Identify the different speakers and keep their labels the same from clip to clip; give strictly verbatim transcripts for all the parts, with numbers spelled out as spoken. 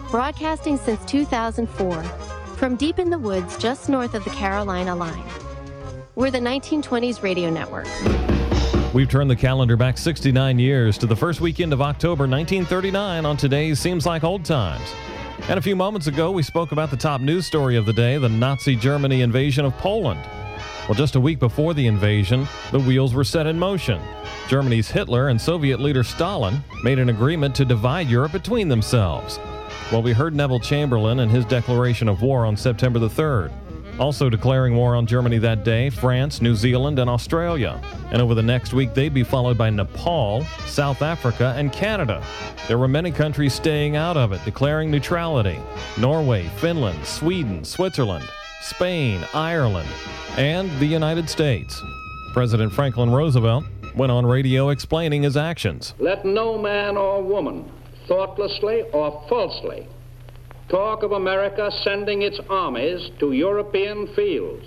Speaker 1: broadcasting since two thousand four, from deep in the woods just north of the Carolina line. We're the nineteen twenties Radio Network.
Speaker 2: We've turned the calendar back sixty-nine years to the first weekend of October nineteen thirty-nine on today's Seems Like Old Times. And a few moments ago, we spoke about the top news story of the day, the Nazi Germany invasion of Poland. Well, just a week before the invasion, the wheels were set in motion. Germany's Hitler and Soviet leader Stalin made an agreement to divide Europe between themselves. Well, we heard Neville Chamberlain and his declaration of war on September the third. Also declaring war on Germany that day, France, New Zealand, and Australia. And over the next week, they'd be followed by Nepal, South Africa, and Canada. There were many countries staying out of it, declaring neutrality. Norway, Finland, Sweden, Switzerland, Spain, Ireland, and the United States. President Franklin Roosevelt went on radio explaining his actions.
Speaker 3: Let no man or woman, thoughtlessly or falsely, talk of America sending its armies to European fields.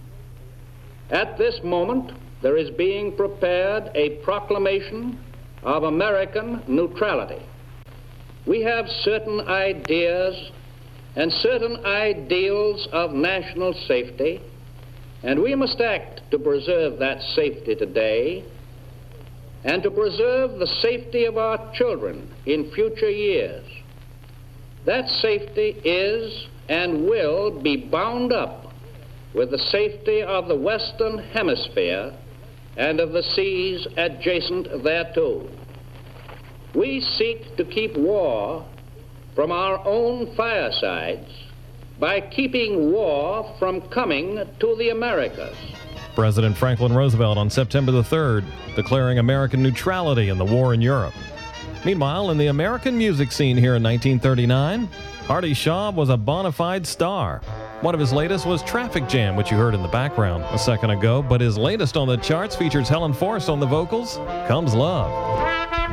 Speaker 3: At this moment, there is being prepared a proclamation of American neutrality. We have certain ideas and certain ideals of national safety, and we must act to preserve that safety today and to preserve the safety of our children in future years. That safety is and will be bound up with the safety of the Western Hemisphere and of the seas adjacent thereto. We seek to keep war from our own firesides by keeping war from coming to the Americas.
Speaker 2: President Franklin Roosevelt on September the third, declaring American neutrality in the war in Europe. Meanwhile, in the American music scene here in nineteen thirty-nine, Artie Shaw was a bona fide star. One of his latest was Traffic Jam, which you heard in the background a second ago, but his latest on the charts features Helen Forrest on the vocals, Comes Love.